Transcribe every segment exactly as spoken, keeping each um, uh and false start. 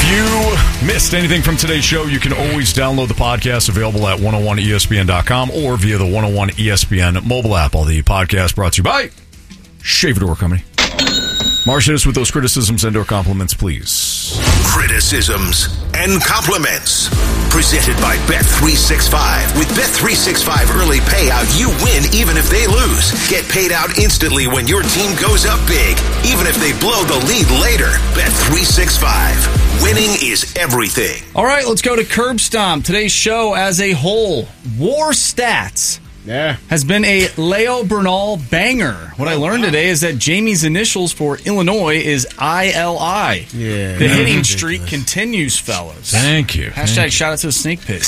you missed anything from today's show, you can always download the podcast, available at one oh one E S P N dot com or via the one oh one E S P N mobile app. All the podcast brought to you by Shavador Company. Marsh, hit us with those criticisms and or compliments, please. Criticisms and compliments. Presented by Bet three sixty-five. With Bet three sixty-five early payout, you win even if they lose. Get paid out instantly when your team goes up big, even if they blow the lead later. Bet three sixty-five. Winning is everything. All right, let's go to Curb Stomp. Today's show as a whole. War Stats. Yeah. Has been a Leo Bernal banger. What I learned today is that Jamie's initials for Illinois is I L I. Yeah. The hitting streak continues, fellas. Thank you. Hashtag Thank shout out to the Snake Pit.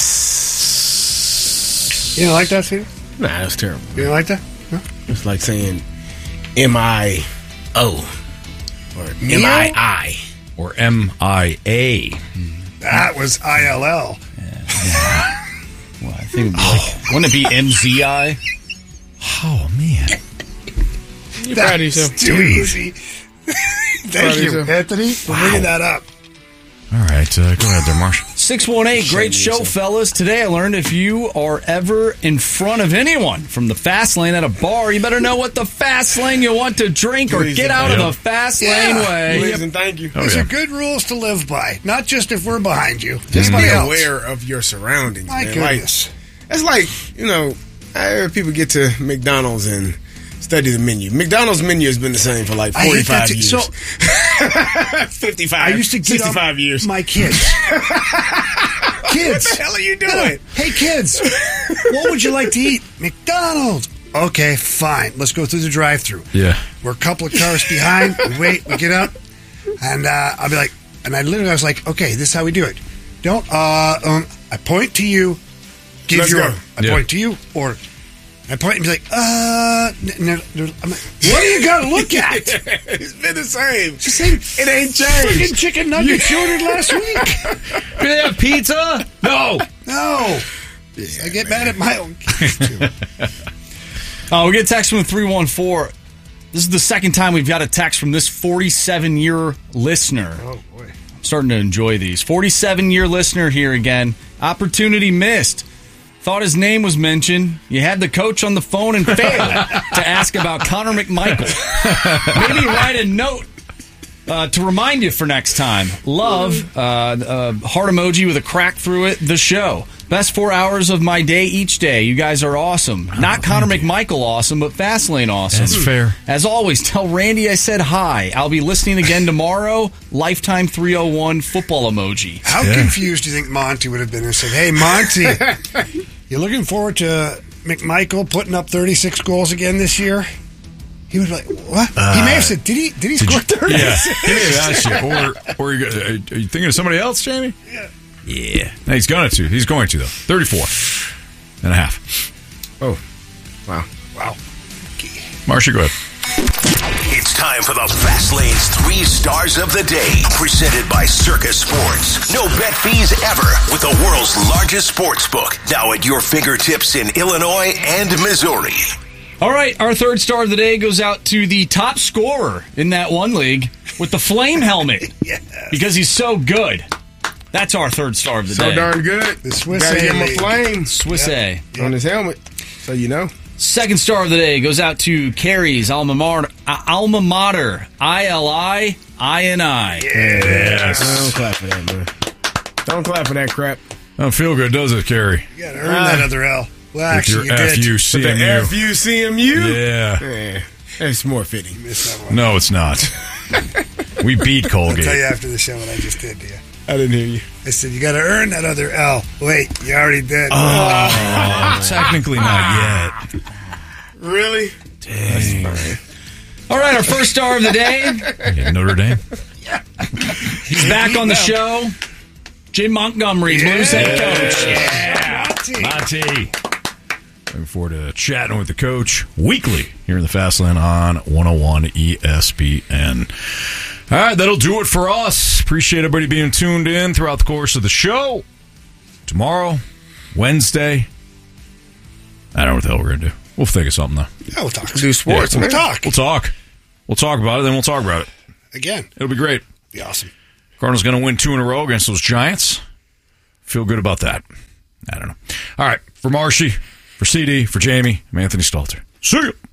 You don't like that, Steve? Nah, that's terrible. You don't like that? No? It's like saying M I O or M I I. Or M I A. That was I L L. Yeah. Well, I think it'd be like, wouldn't it be M Z I? Oh, man. You're proud of yourself. Too easy. Thank you, yourself. Anthony, for bringing that up. All right, uh, go ahead there, Marsh. six one eight, great show, fellas. Today I learned if you are ever in front of anyone from the fast lane at a bar, you better know what the fast lane you want to drink or Please get and out thank of you. the fast Yeah. lane way. Please and thank you. Oh, These yeah. are good rules to live by, not just if we're behind you. Just Everybody be else. aware of your surroundings, My man. goodness. Like, it's like, you know, I heard people get to McDonald's and study the menu. McDonald's menu has been the same for like I hate that forty-five too. years. So fifty-five. I used to get sixty-five up years. my kids. Kids. What the hell are you doing? No, no. Hey, kids, what would you like to eat? McDonald's. Okay, fine. Let's go through the drive-thru. Yeah. We're a couple of cars behind. We wait. We get up, and uh, I'll be like, and I literally I was like, okay, this is how we do it. Don't. Uh, um, I point to you. Give Let's your. go. I Yeah. point to you, or I point and be like, uh. N- n- n- I'm like, what do you got to look at? It's been the same. It's the same. It ain't Freaking changed. chicken nuggets you ordered last week. Can they have pizza? No. No. I get mad at my own kids too. Oh, we get a text from three one four. This is the second time we've got a text from this forty-seven-year listener. Oh boy. I'm starting to enjoy these. forty-seven-year listener here again. Opportunity missed. Thought his name was mentioned. You had the coach on the phone and failed to ask about Connor McMichael. Maybe write a note uh, to remind you for next time. Love, uh, uh, heart emoji with a crack through it, the show. Best four hours of my day each day. You guys are awesome. Not Connor McMichael awesome, but Fastlane awesome. That's fair. As always, tell Randy I said hi. I'll be listening again tomorrow. Lifetime three oh one football emoji. How Yeah. confused do you think Monty would have been and said, hey, Monty, you looking forward to McMichael putting up thirty-six goals again this year? He was like, what? Uh, he may have said, did he Did he Did score you, yeah. thirty-six? He may have asked you. Or, or you, are you thinking of somebody else, Jamie? Yeah. Yeah. No, he's going to. He's going to, though. thirty-four and a half. Oh, wow. Wow. Marcia, go ahead. It's time for the Fast Lane's Three Stars of the Day, presented by Circus Sports. No bet fees ever with the world's largest sports book. Now at your fingertips in Illinois and Missouri. All right, our third star of the day goes out to the top scorer in that one league with the flame helmet. Yes. Because he's so good. That's our third star of the So day. darn good. The Swiss Gotta A give him a League. flame Swiss A. on his helmet, so you know. Second star of the day goes out to Carrie's alma mater, uh, alma mater I L I I N I. Yes. Don't clap for that, man. Don't clap for that crap. Don't feel good, does it, Carrie? You got to earn that other L. Well, With actually, your you F did. U C But M the U. F U C M U? Yeah. Yeah, it's more fitting. Missed that one. No, it's not. We beat I'll tell you Colgate. after the show what I just did to you. I didn't hear you. I said, you got to earn that other L. Wait, you already did. Oh, technically not yet. Really? Dang. All right, our first star of the day. Yeah, Notre Dame. He's back on the show. Jim Montgomery, Blues head coach. Yeah. Monty. Looking forward to chatting with the coach weekly here in the Fastland on one oh one E S P N. All right, that'll do it for us. Appreciate everybody being tuned in throughout the course of the show. Tomorrow, Wednesday, I don't know what the hell we're going to do. We'll think of something, though. Yeah, we'll talk. Do sports, Yeah, We'll man. talk. We'll talk. We'll talk about it, then we'll talk about it. Again. It'll be great. Be awesome. Cardinals going to win two in a row against those Giants. Feel good about that. I don't know. All right. For Marshy, for C D, for Jamie, I'm Anthony Stalter. See you.